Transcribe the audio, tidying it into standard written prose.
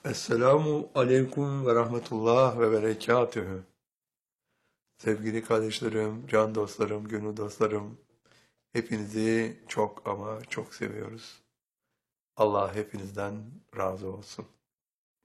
Esselamu aleyküm ve rahmetullah ve berekatühü. Sevgili kardeşlerim, can dostlarım, gönül dostlarım, hepinizi çok ama çok seviyoruz. Allah hepinizden razı olsun.